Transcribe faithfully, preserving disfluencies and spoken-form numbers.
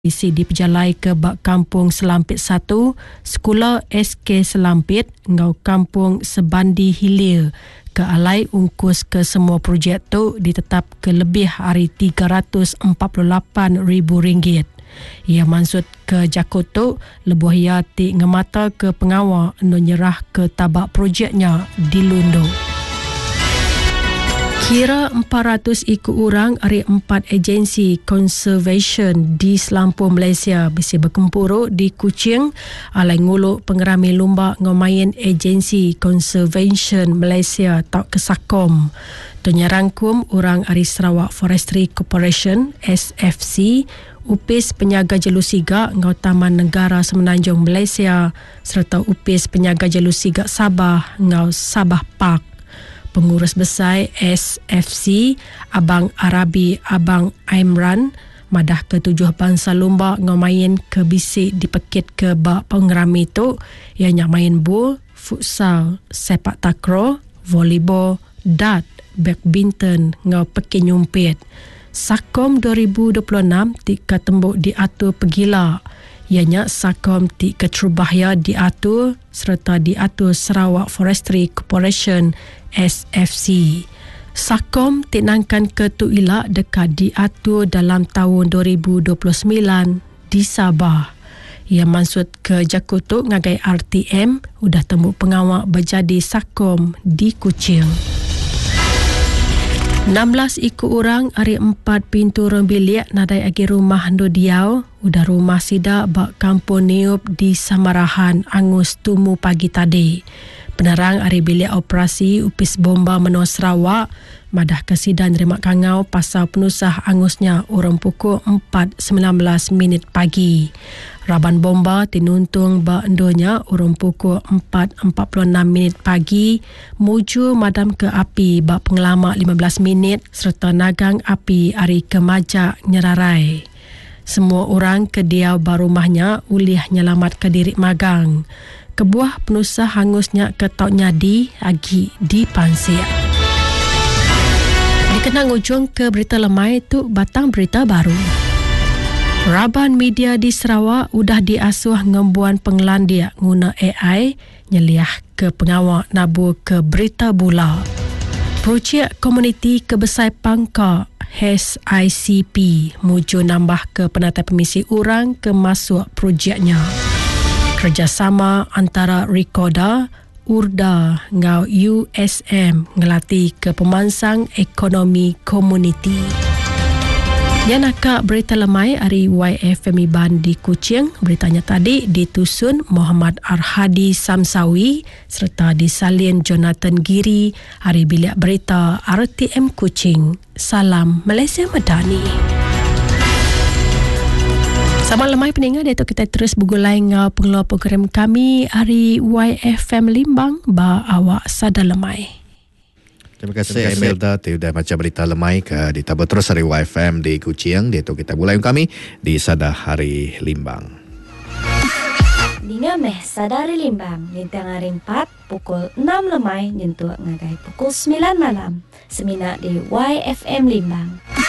isi diperjalai ke bak kampung Selampit satu, Sekolah S K Selampit, ngau kampung Sebandi Hilir. Ke alai ungkus ke semua projek tu ditetap ke lebih hari tiga ratus empat puluh lapan ribu ringgit. Ia maksud ke Jakoto lebuh ia ti ngemata ke pengawal endo nyerah ke tabak projeknya di Lundo. Kira empat ratus ikut orang dari empat agensi conservation di Selampur Malaysia bisi berkempuruk di Kuching alai nguluk pengerami lumba ngomain agensi conservation Malaysia tau kesakom. Tunya rangkum orang dari Sarawak Forestry Corporation S F C, Upis Penyaga Jelusiga ngau Taman Negara Semenanjung Malaysia serta Upis Penyaga Jelusiga Sabah ngau Sabah Park. Pengurus besar S F C, Abang Arabi Abang Aimran, madah ketujuh bangsa lumba ngomain ke bisik dipekit ke bak pengerami tu, ianya main bool, futsal, sepak takraw, volleyball, dart, badminton ngau pekit nyumpit. Sakom dua ribu dua puluh enam tika tembuk diatur pegila. Ianya Sakom ti Keterubahaya diatur serta diatur Sarawak Forestry Corporation S F C. Sakom tinangkan ke tu ila dekat diatur dalam tahun dua ribu dua puluh sembilan di Sabah. Ia maksud ke Jakoto ngagai R T M udah tembuk pengawal berjadi Sakom di Kuching. enam belas ikut orang hari empat pintu rembilik nadai agi rumah ndo diau udah rumah sida bak kampung Niup di Samarahan angus tumu pagi tadi. Penerang hari bilik operasi upis bomba menua Sarawak madah kesidan nerima kangau pasal penusah angusnya urang pukul empat sembilan belas minit pagi. Raban bomba tinuntung bak endonya urang pukul empat empat puluh enam minit pagi muju madam ke api bak pengelama lima belas minit serta nagang api hari kemajak nyerarai. Semua orang ke diau barumahnya ulih nyelamat ke diri magang. Kebuah penusah hangusnya ke Tok Nyadi agi di Pansia. Dikenang ujung ke berita lemai tu batang berita baru. Raban media di Sarawak udah diasuh ngembuan penglandia guna A I nyeliah ke pengawal nabu ke berita bula. Projek Komuniti Kebesar Pangka H I C P muju nambah ke penata permisi orang ke masuk projeknya. Kerjasama antara Rekoda, Urda ngau U S M ngelatih ke pemansang ekonomi komuniti. Yang nakak berita lemai hari Y F M Iban di Kuching, beritanya tadi ditusun Muhammad Arhadi Samsawi serta disalin Jonathan Giri hari bilik berita R T M Kuching. Salam Malaysia Madani. Sama lemai peningat itu kita terus bergulai ngau pengeluar program kami hari Y F M Limbang ba awak sada lemai. Terima kasih Imelda sudah baca berita lemai ke ditabur terus hari Y F M di Kuching. Itu kita mulai kami di Sada Hari Limbang. Ninga meh Sada Hari Limbang nintang hari empat pukul enam lemai nyentuh ngagai pukul sembilan malam. Semina di Y F M Limbang.